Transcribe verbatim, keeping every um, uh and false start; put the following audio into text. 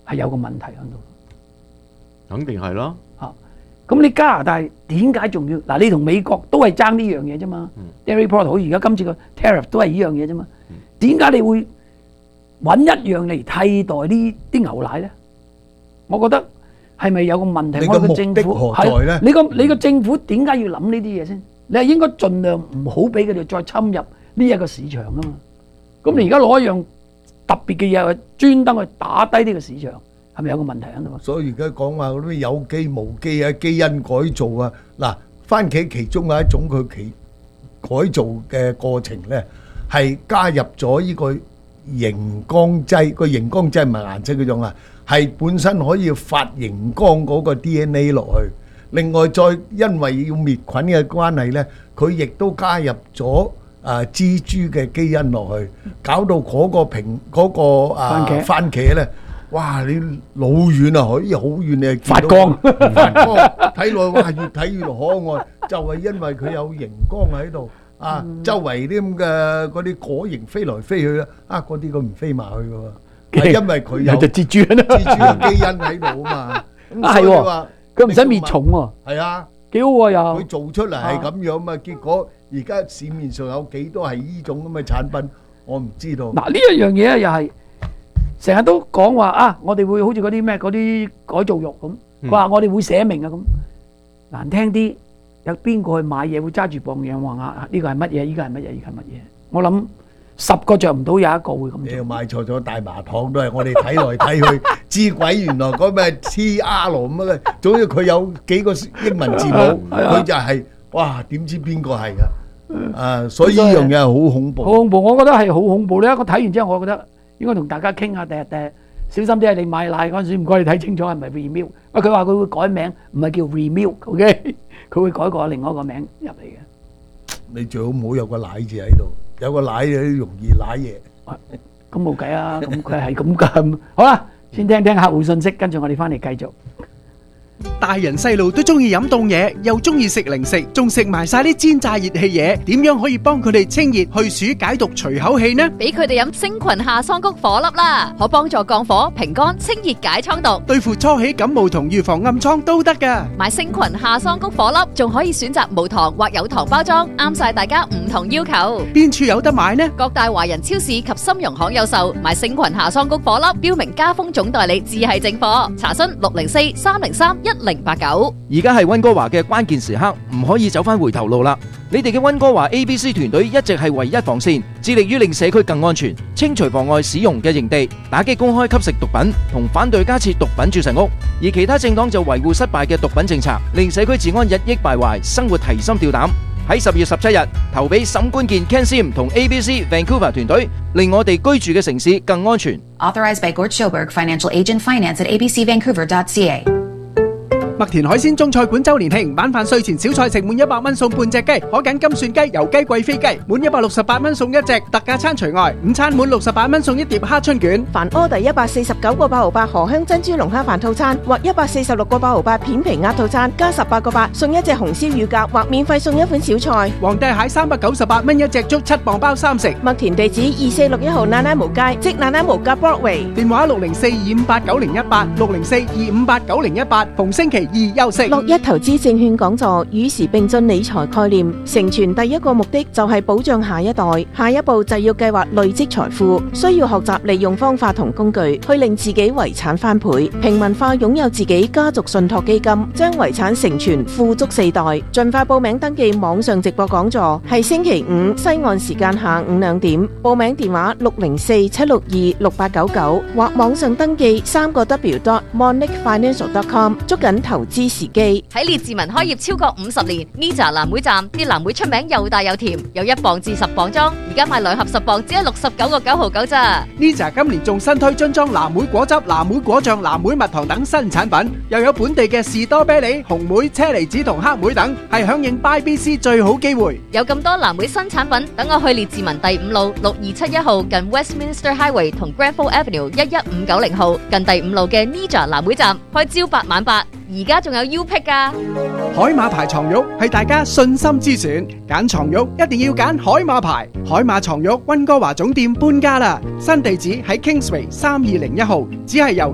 係有個問題喺度。 肯定係啦。 嚇，咁你加拿大點解仲要嗱？你同美國都係爭呢樣嘢啫嘛。Dairy Product 好似而家今次個 tariff 都係呢樣嘢啫嘛。點解你會揾一樣嚟替代呢啲牛奶咧？我覺得係咪有個問題？我哋個政府係你個你個政府點解要諗呢啲嘢先？你係應該盡量唔好俾佢哋再侵入呢一個市場啊嘛。咁你而家攞一樣特別嘅嘢去專登去打低呢個市場，係咪有個問題喺度啊？ 所以而家講話嗰啲有機無機啊、基因改造啊，嗱，番茄其中有一種佢其改造嘅過程咧，係加入咗呢個熒光劑，個熒光劑唔係顏色嗰種啊，係本身可以發熒光嗰個 D N A 落去。另外再因為要滅菌嘅關係咧，佢亦都加入咗啊蜘蛛嘅基因落去，搞到嗰個蘋嗰個啊番茄咧，哇！你老遠啊，可以好遠你係發光， 發光睇落哇，越睇越可愛，就係因為佢有熒光喺度啊，周圍啲咁嘅嗰啲果蠅飛來飛去啦，啊嗰啲佢唔飛埋去嘅喎，係因為佢有隻蜘蛛喺度， 蜘蛛嘅基因喺度啊嘛， 啊係喎，佢唔使滅蟲喎， 係啊， 幾好喎又， 佢做出嚟係咁樣嘛，結果而家市面上有幾多係呢種咁嘅產品，我唔知道。 嗱呢一樣嘢咧又係。成日都講話啊！我哋會好似嗰啲咩嗰啲改造肉咁，佢話我哋會寫明啊咁。難聽啲，有邊個去買嘢會揸住磅樣話啊？呢個係乜嘢？呢個係乜嘢？呢個係乜嘢？我諗十個著唔到有一個會咁做。 你又買錯咗大麻糖都係我哋睇來睇去，知鬼原來嗰咩 T R 咁嘅，總之佢有幾個英文字母，佢就係哇點知邊個係㗎？啊，所以呢樣嘢係好恐怖。 好恐怖！我覺得係好恐怖咧。我睇完之後，我覺得。應該同大家傾下，第日第日小心啲。你買奶嗰陣時，唔該你睇清楚係咪 Renew。喂，佢話佢會改名，唔係叫 Renew，OK？佢會改個另外一個名入嚟嘅。 你最好唔好有個奶字喺度，有個奶就容易奶嘢。 咁冇計啊！咁佢係咁㗎。好啦，先聽聽客戶信息，跟住我哋翻嚟繼續。 大人細路都中意飲凍嘢，又中意食零食，仲食埋晒啲煎炸熱氣嘢，點樣可以幫佢哋清熱去暑解毒除口氣呢？ 俾佢哋飲星群夏桑菊顆粒啦，可幫助降火、平肝、清熱解瘡毒， 對付初起感冒同預防暗瘡都得噶。 買星群夏桑菊顆粒，仲可以選擇無糖或有糖包裝，啱晒大家唔同要求。 邊處有得買呢？ 各大華人超市及深融行有售。買星群夏桑菊顆粒，標明加豐總代理，只係正貨。查詢六零四三零三一零八九。 而家係溫哥華嘅關鍵時刻，唔可以走翻回頭路啦！你哋嘅溫哥華 A B C 團隊一直係唯一防線，致力於令社區更安全，清除妨礙使用嘅營地，打擊公開吸食毒品，同反對加設毒品注射屋。而其他政黨就維護失敗嘅毒品政策，令社區治安日益敗壞，生活提心吊膽。喺十月十七日投俾沈冠健 Ken Sim 同 A B C Vancouver 團隊，令我哋居住嘅城市更安全。 Authorized by Gord Schoberg, Financial Agent Finance at a b c vancouver dot c a。 麥田海鮮中菜館周年慶，晚飯睡前小菜食滿一百蚊送半隻雞，可揀金蒜雞、油雞、貴妃雞，滿一百六十八蚊送一隻，特價餐除外。午餐滿六十八蚊送一碟蝦春卷。 凡 order 一百四十九個八毫八荷香珍珠龍蝦飯套餐，或一百四十六個八毫八片皮鴨套餐，加十八個八送一隻紅燒乳鴿，或免費送一款小菜。 皇帝蟹三百九十八蚊一隻，足七磅包三食。 麥田地址二四六一號那拉無街，即那拉無街 Broadway。 電話六零四二五八九零一八，六零四二五八九零一八，逢星期二休息。 樂一投資證券講座與時並進理財概念，成傳第一個目的就係保障下一代，下一步就要計劃累積財富，需要學習利用方法同工具去令自己遺產翻倍，平民化擁有自己家族信託基金，將遺產承傳富足四代。盡快報名登記網上直播講座，係星期五西岸時間下午兩點，報名電話六零四七六二六八九九或網上登記三個 w dot monic financial dot com， 捉緊投資時機。 喺列治文開業超過五十年 ，Nija 藍莓站啲藍莓出名又大又甜，有一磅至十磅裝，而家買兩盒十磅只係六十九個九毫九咋。 Nija 今年仲新推樽裝藍莓果汁、藍莓果醬、藍莓蜜糖等新產品，又有本地嘅士多啤梨、紅莓、車厘子同黑莓等，係響應 Buy B C 最好機會。 有咁多藍莓新產品，等我去列治文第五路六二七一號近 Westminster Highway 同 Granville Avenue 一一五九零號近第五路嘅 Nija 藍莓站，開朝八晚八。而家仲有 U Pick 㗎， 海馬牌床褥係大家信心之選，揀床褥一定要揀海馬牌。海馬床褥溫哥華總店搬家啦，新地址喺 Kingsway 三二零一號，只係由